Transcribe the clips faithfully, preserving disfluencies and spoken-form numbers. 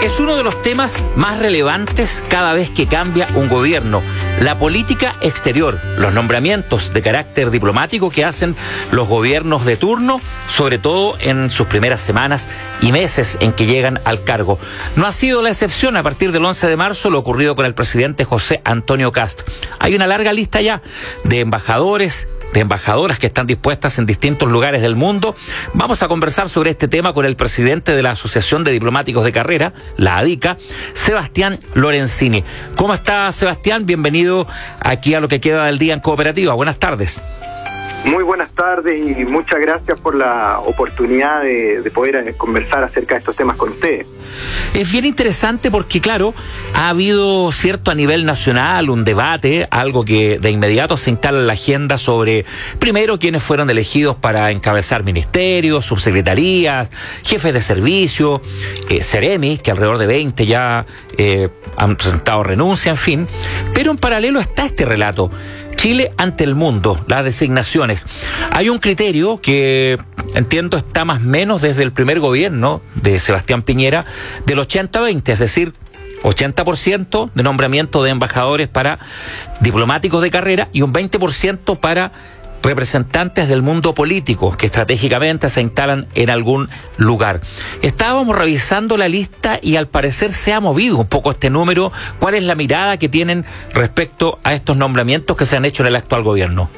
Es uno de los temas más relevantes cada vez que cambia un gobierno. La política exterior, los nombramientos de carácter diplomático que hacen los gobiernos de turno, sobre todo en sus primeras semanas y meses en que llegan al cargo. No ha sido la excepción a partir del once de marzo lo ocurrido con el presidente José Antonio Kast. Hay una larga lista ya de embajadores, de embajadoras que están dispuestas en distintos lugares del mundo. Vamos a conversar sobre este tema con el presidente de la Asociación de Diplomáticos de Carrera, la ADICA, Sebastián Lorenzini. ¿Cómo está, Sebastián? Bienvenido aquí a lo que queda del día en Cooperativa. Buenas tardes. Muy buenas tardes y muchas gracias por la oportunidad de, de poder conversar acerca de estos temas con ustedes. Es bien interesante porque, claro, ha habido cierto a nivel nacional un debate, algo que de inmediato se instala en la agenda sobre, primero, quiénes fueron elegidos para encabezar ministerios, subsecretarías, jefes de servicio, eh, Seremi, que alrededor de veinte ya eh, han presentado renuncia, en fin. Pero en paralelo está este relato. Chile ante el mundo, las designaciones. Hay un criterio que entiendo está más o menos desde el primer gobierno de Sebastián Piñera del ochenta veinte, es decir, ochenta por ciento de nombramiento de embajadores para diplomáticos de carrera y un veinte por ciento para representantes del mundo político que estratégicamente se instalan en algún lugar. Estábamos revisando la lista y al parecer se ha movido un poco este número. ¿Cuál es la mirada que tienen respecto a estos nombramientos que se han hecho en el actual gobierno?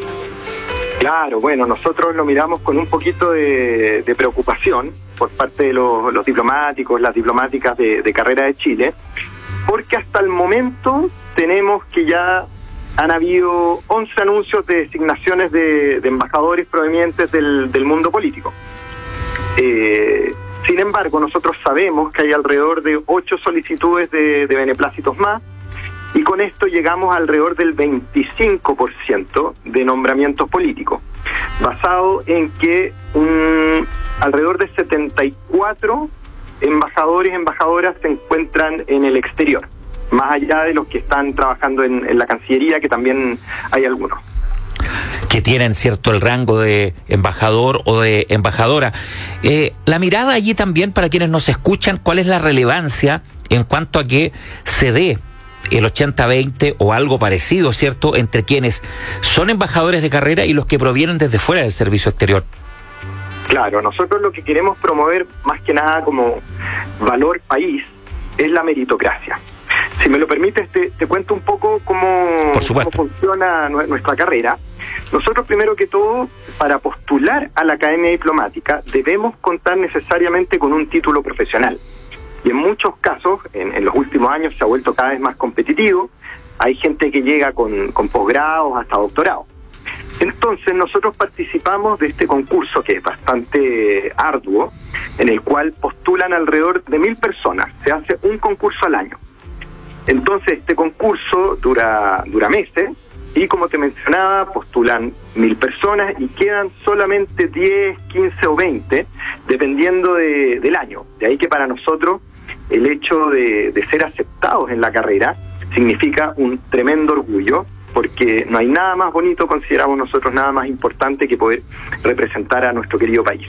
Claro, bueno, nosotros lo miramos con un poquito de, de preocupación por parte de los, los diplomáticos, las diplomáticas de, de carrera de Chile, porque hasta el momento tenemos que ya han habido once anuncios de designaciones de, de embajadores provenientes del, del mundo político. Eh, sin embargo, nosotros sabemos que hay alrededor de ocho solicitudes de, de beneplácitos más, y con esto llegamos alrededor del veinticinco por ciento de nombramientos políticos, basado en que un, alrededor de setenta y cuatro embajadores y embajadoras se encuentran en el exterior, más allá de los que están trabajando en, en la Cancillería, que también hay algunos. Que tienen, cierto, el rango de embajador o de embajadora. Eh, la mirada allí también, para quienes nos escuchan, ¿cuál es la relevancia en cuanto a que se dé el ochenta veinte o algo parecido, cierto, entre quienes son embajadores de carrera y los que provienen desde fuera del servicio exterior? Claro, nosotros lo que queremos promover, más que nada como valor país, es la meritocracia. Si me lo permites, te, te cuento un poco cómo, cómo funciona nuestra carrera. Nosotros, primero que todo, para postular a la Academia Diplomática, debemos contar necesariamente con un título profesional. Y en muchos casos, en, en los últimos años, se ha vuelto cada vez más competitivo. Hay gente que llega con, con posgrados hasta doctorados. Entonces, nosotros participamos de este concurso, que es bastante arduo, en el cual postulan alrededor de mil personas. Se hace un concurso al año. Entonces, este concurso dura dura meses y, como te mencionaba, postulan mil personas y quedan solamente diez, quince o veinte, dependiendo de, del año. De ahí que para nosotros el hecho de, de ser aceptados en la carrera significa un tremendo orgullo, porque no hay nada más bonito, consideramos nosotros, nada más importante que poder representar a nuestro querido país.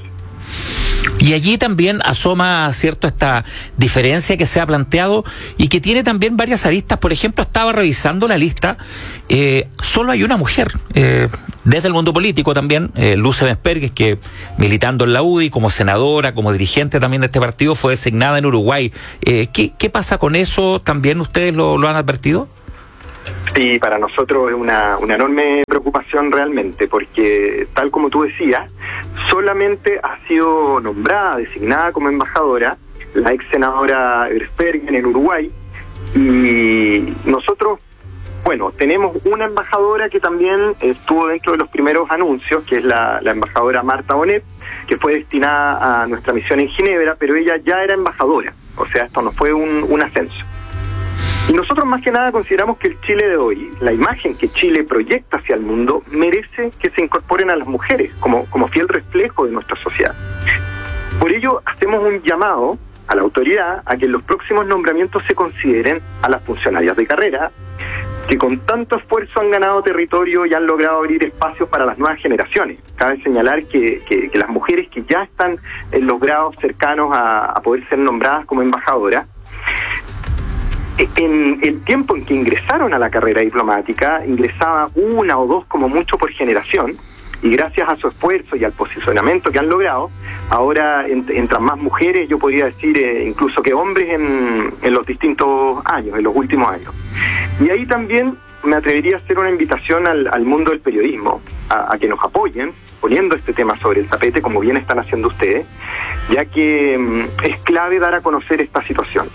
Y allí también asoma, cierto, esta diferencia que se ha planteado y que tiene también varias aristas. Por ejemplo, estaba revisando la lista, eh, solo hay una mujer, eh, desde el mundo político también, eh, Luce Venspergues, que militando en la U D I como senadora, como dirigente también de este partido, fue designada en Uruguay. Eh, ¿qué, ¿Qué pasa con eso? ¿También ustedes lo, lo han advertido? Sí, para nosotros es una, una enorme preocupación realmente, porque tal como tú decías, solamente ha sido nombrada, designada como embajadora la ex senadora Venspergues en Uruguay, y nosotros, bueno, tenemos una embajadora que también estuvo dentro de los primeros anuncios, que es la, la embajadora Marta Bonet, que fue destinada a nuestra misión en Ginebra, pero ella ya era embajadora, o sea, esto no fue un, un ascenso. Y nosotros más que nada consideramos que el Chile de hoy, la imagen que Chile proyecta hacia el mundo, merece que se incorporen a las mujeres como, como fiel reflejo de nuestra sociedad. Por ello, hacemos un llamado a la autoridad a que en los próximos nombramientos se consideren a las funcionarias de carrera, que con tanto esfuerzo han ganado territorio y han logrado abrir espacios para las nuevas generaciones. Cabe señalar que, que, que las mujeres que ya están en los grados cercanos a, a poder ser nombradas como embajadoras, en el tiempo en que ingresaron a la carrera diplomática, ingresaba una o dos como mucho por generación, y gracias a su esfuerzo y al posicionamiento que han logrado, ahora ent entran más mujeres, yo podría decir eh, incluso que hombres en, en los distintos años, en los últimos años. Y ahí también me atrevería a hacer una invitación al, al mundo del periodismo, a, a que nos apoyen poniendo este tema sobre el tapete, como bien están haciendo ustedes, ya que mm, es clave dar a conocer esta situación.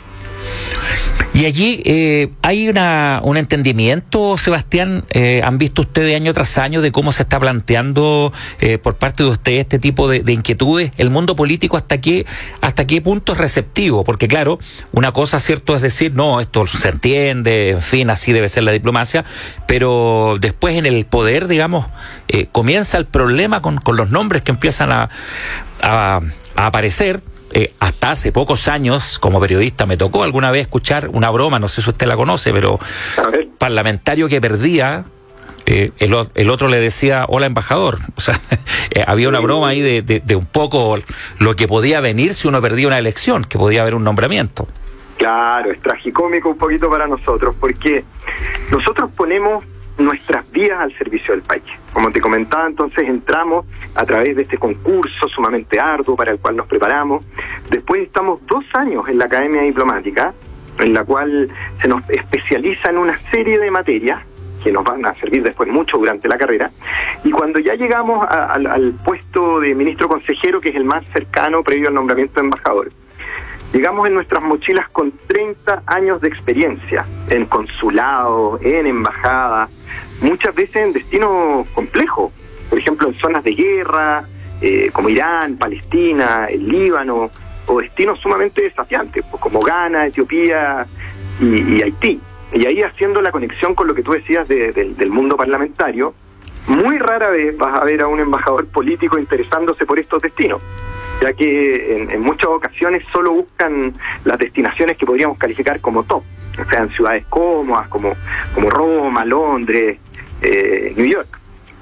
Y allí eh, hay una, un entendimiento, Sebastián, eh, han visto ustedes año tras año de cómo se está planteando eh, por parte de ustedes este tipo de, de inquietudes, el mundo político hasta qué, hasta qué punto es receptivo, porque claro, una cosa cierto es decir, no, esto se entiende, en fin, así debe ser la diplomacia, pero después en el poder, digamos, eh, comienza el problema con, con los nombres que empiezan a, a, a aparecer. Eh, hasta hace pocos años, como periodista, me tocó alguna vez escuchar una broma, no sé si usted la conoce, pero parlamentario que perdía, eh, el, el otro le decía, hola embajador. O sea, eh, había una broma ahí de, de, de un poco lo que podía venir si uno perdía una elección, que podía haber un nombramiento. Claro, es tragicómico un poquito para nosotros, porque nosotros ponemos nuestras vidas al servicio del país. Como te comentaba, entonces entramos a través de este concurso sumamente arduo para el cual nos preparamos. Después estamos dos años en la Academia Diplomática, en la cual se nos especializa en una serie de materias que nos van a servir después mucho durante la carrera. Y cuando ya llegamos a, al, al puesto de ministro consejero, que es el más cercano previo al nombramiento de embajador, llegamos en nuestras mochilas con treinta años de experiencia en consulado, en embajada, muchas veces en destinos complejos, por ejemplo en zonas de guerra, eh, como Irán, Palestina, el Líbano, o destinos sumamente desafiantes, pues, como Ghana, Etiopía y, y Haití. Y ahí haciendo la conexión con lo que tú decías de, de, del mundo parlamentario, muy rara vez vas a ver a un embajador político interesándose por estos destinos, ya que en, en muchas ocasiones solo buscan las destinaciones que podríamos calificar como top, o sea, en ciudades cómodas como, como Roma, Londres, eh, New York.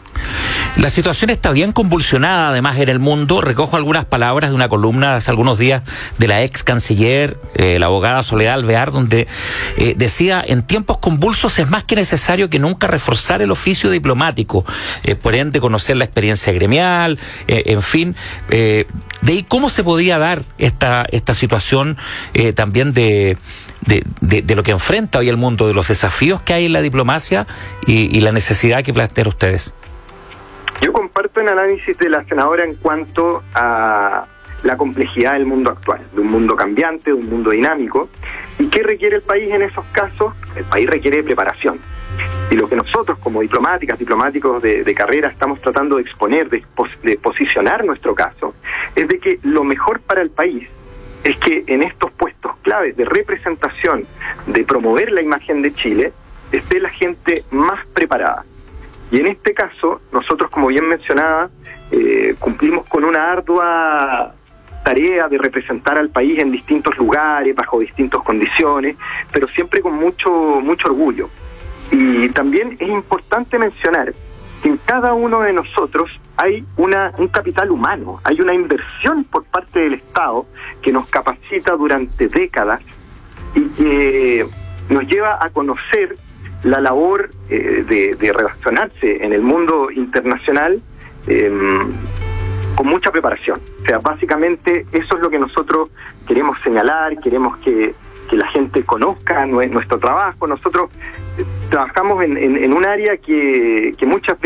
La situación está bien convulsionada, además, en el mundo. Recojo algunas palabras de una columna hace algunos días de la ex canciller, eh, la abogada Soledad Alvear, donde eh, decía, en tiempos convulsos es más que necesario que nunca reforzar el oficio diplomático, eh, por ende conocer la experiencia gremial, eh, en fin. Eh, de ahí, ¿cómo se podía dar esta, esta situación eh, también de... De, de, de lo que enfrenta hoy el mundo, de los desafíos que hay en la diplomacia y, y la necesidad que plantean ustedes? Yo comparto el análisis de la senadora en cuanto a la complejidad del mundo actual, de un mundo cambiante, de un mundo dinámico. ¿Y qué requiere el país en esos casos? El país requiere preparación. Y lo que nosotros como diplomáticas, diplomáticos de, de carrera estamos tratando de exponer, de, de posicionar nuestro caso, es de que lo mejor para el país es que en estos puestos claves de representación, de promover la imagen de Chile, esté la gente más preparada. Y en este caso, nosotros, como bien mencionaba, eh, cumplimos con una ardua tarea de representar al país en distintos lugares, bajo distintas condiciones, pero siempre con mucho, mucho orgullo. Y también es importante mencionar que en cada uno de nosotros hay una, un capital humano, hay una inversión por parte del Estado que nos capacita durante décadas y que nos lleva a conocer la labor eh, de, de relacionarse en el mundo internacional eh, con mucha preparación. O sea, básicamente eso es lo que nosotros queremos señalar, queremos que, que la gente conozca nuestro trabajo. Nosotros trabajamos en, en, en un área que, que muchas veces